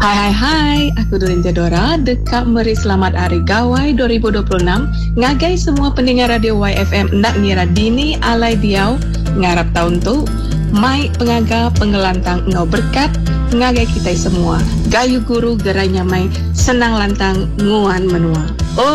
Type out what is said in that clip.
Hai hai hai, aku Durin Jadora, dekat meri selamat Hari Gawai 2026. Ngagai semua pendengar radio YFM nak ngira dini alai diau, ngarap tahun tu, mai pengaga pengelantang ngau berkat, ngagai kita semua. Gayu guru gerainya mai senang lantang nguan menua.